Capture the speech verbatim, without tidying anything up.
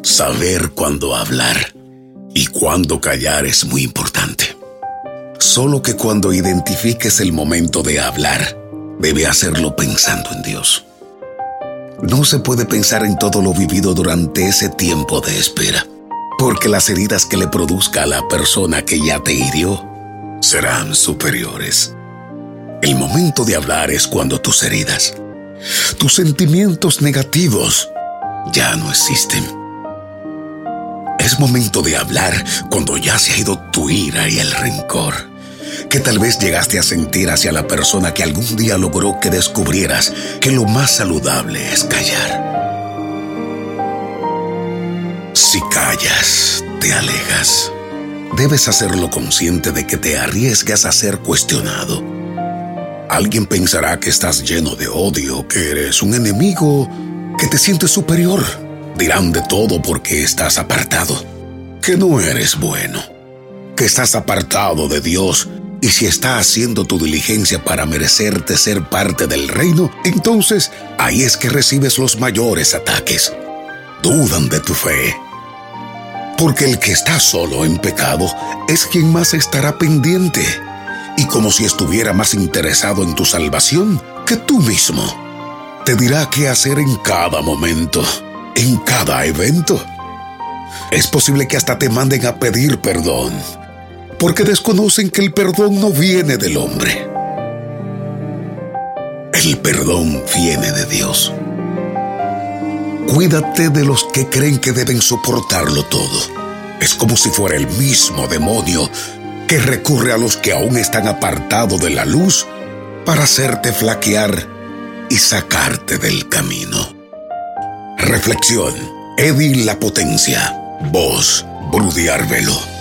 Saber cuándo hablar y cuándo callar es muy importante. Solo que cuando identifiques el momento de hablar, debe hacerlo pensando en Dios. No se puede pensar en todo lo vivido durante ese tiempo de espera, porque las heridas que le produzca a la persona que ya te hirió serán superiores. El momento de hablar es cuando tus heridas, tus sentimientos negativos ya no existen. Es momento de hablar cuando ya se ha ido tu ira y el rencor que tal vez llegaste a sentir hacia la persona que algún día logró que descubrieras que lo más saludable es callar. Si callas, te alejas. Debes hacerlo consciente de que te arriesgas a ser cuestionado. Alguien pensará que estás lleno de odio, que eres un enemigo, que te sientes superior. Dirán de todo porque estás apartado, que no eres bueno, que estás apartado de Dios. Y si estás haciendo tu diligencia para merecerte ser parte del reino, entonces ahí es que recibes los mayores ataques. Dudan de tu fe. Porque el que está solo en pecado es quien más estará pendiente, y como si estuviera más interesado en tu salvación que tú mismo. Te dirá qué hacer en cada momento, en cada evento. Es posible que hasta te manden a pedir perdón, porque desconocen que el perdón no viene del hombre. El perdón viene de Dios. Cuídate de los que creen que deben soportarlo todo. Es como si fuera el mismo demonio que recurre a los que aún están apartados de la luz para hacerte flaquear y sacarte del camino. Reflexión. Eddie La Potencia. Voz, Brudy Arbelo.